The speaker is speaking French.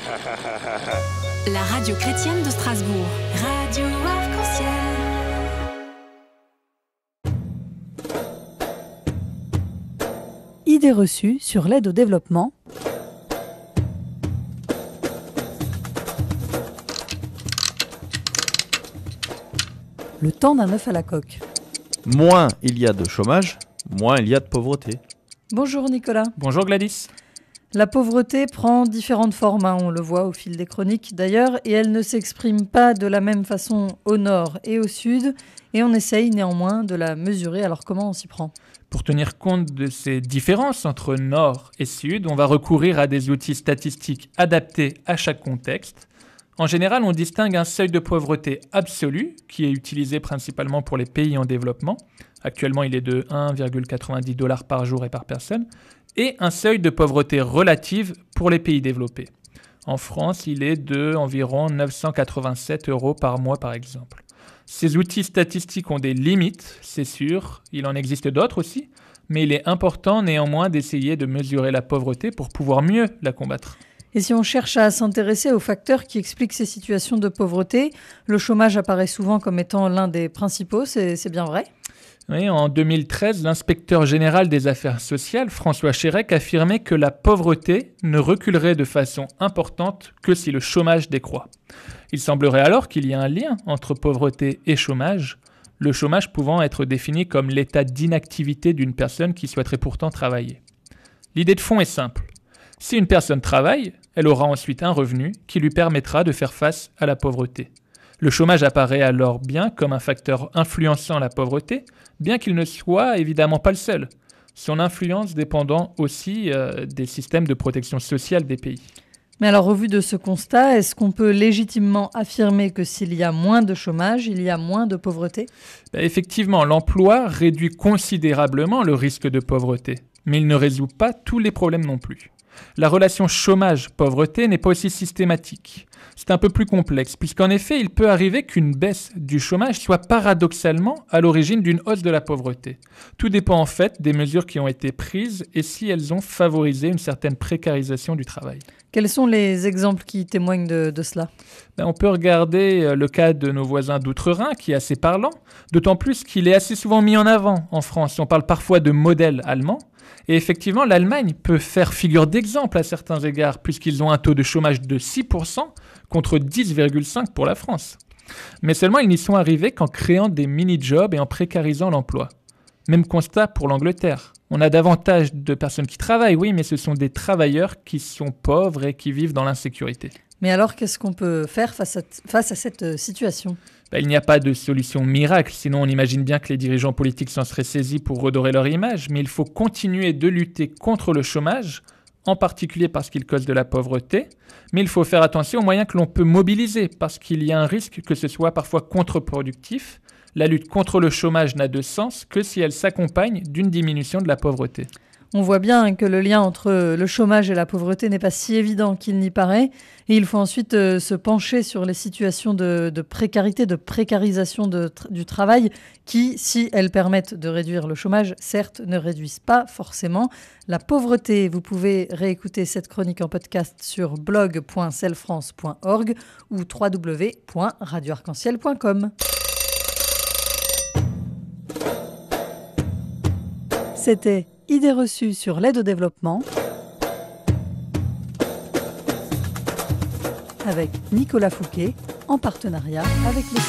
La radio chrétienne de Strasbourg. Radio Arc-en-Ciel. Idées reçues sur l'aide au développement. Le temps d'un œuf à la coque. Moins il y a de chômage, moins il y a de pauvreté. Bonjour Nicolas. Bonjour Gladys. La pauvreté prend différentes formes, on le voit au fil des chroniques d'ailleurs, et elle ne s'exprime pas de la même façon au nord et au sud, et on essaye néanmoins de la mesurer. Alors comment on s'y prend ? Pour tenir compte de ces différences entre nord et sud, on va recourir à des outils statistiques adaptés à chaque contexte. En général, on distingue un seuil de pauvreté absolu, qui est utilisé principalement pour les pays en développement. Actuellement, il est de 1,90 $ par jour et par personne. Et un seuil de pauvreté relative pour les pays développés. En France, il est de environ 987 € par mois, par exemple. Ces outils statistiques ont des limites, c'est sûr. Il en existe d'autres aussi. Mais il est important néanmoins d'essayer de mesurer la pauvreté pour pouvoir mieux la combattre. Et si on cherche à s'intéresser aux facteurs qui expliquent ces situations de pauvreté, le chômage apparaît souvent comme étant l'un des principaux, c'est bien vrai ? Oui, en 2013, l'inspecteur général des affaires sociales, François Chérec, affirmait que la pauvreté ne reculerait de façon importante que si le chômage décroît. Il semblerait alors qu'il y a un lien entre pauvreté et chômage, le chômage pouvant être défini comme l'état d'inactivité d'une personne qui souhaiterait pourtant travailler. L'idée de fond est simple. Si une personne travaille, elle aura ensuite un revenu qui lui permettra de faire face à la pauvreté. Le chômage apparaît alors bien comme un facteur influençant la pauvreté, bien qu'il ne soit évidemment pas le seul. Son influence dépendant aussi des systèmes de protection sociale des pays. Mais alors, au vu de ce constat, est-ce qu'on peut légitimement affirmer que s'il y a moins de chômage, il y a moins de pauvreté ? Effectivement, l'emploi réduit considérablement le risque de pauvreté, mais il ne résout pas tous les problèmes non plus. La relation chômage-pauvreté n'est pas aussi systématique. C'est un peu plus complexe, puisqu'en effet, il peut arriver qu'une baisse du chômage soit paradoxalement à l'origine d'une hausse de la pauvreté. Tout dépend en fait des mesures qui ont été prises et si elles ont favorisé une certaine précarisation du travail. Quels sont les exemples qui témoignent de cela ? On peut regarder le cas de nos voisins d'outre-Rhin, qui est assez parlant, d'autant plus qu'il est assez souvent mis en avant en France. On parle parfois de modèle allemand. Et effectivement, l'Allemagne peut faire figure d'exemple à certains égards, puisqu'ils ont un taux de chômage de 6% contre 10,5% pour la France. Mais seulement, ils n'y sont arrivés qu'en créant des mini-jobs et en précarisant l'emploi. Même constat pour l'Angleterre. On a davantage de personnes qui travaillent, oui, mais ce sont des travailleurs qui sont pauvres et qui vivent dans l'insécurité. Mais alors, qu'est-ce qu'on peut faire face à cette situation ? Il n'y a pas de solution miracle, sinon on imagine bien que les dirigeants politiques s'en seraient saisis pour redorer leur image, mais il faut continuer de lutter contre le chômage, en particulier parce qu'il cause de la pauvreté, mais il faut faire attention aux moyens que l'on peut mobiliser, parce qu'il y a un risque que ce soit parfois contre-productif. La lutte contre le chômage n'a de sens que si elle s'accompagne d'une diminution de la pauvreté. On voit bien que le lien entre le chômage et la pauvreté n'est pas si évident qu'il n'y paraît. Et il faut ensuite se pencher sur les situations de précarité, de précarisation du travail qui, si elles permettent de réduire le chômage, certes, ne réduisent pas forcément la pauvreté. Vous pouvez réécouter cette chronique en podcast sur blog.celfrance.org ou www.radioarc-en-ciel.com. C'était Idées reçues sur l'aide au développement avec Nicolas Fouquet en partenariat avec le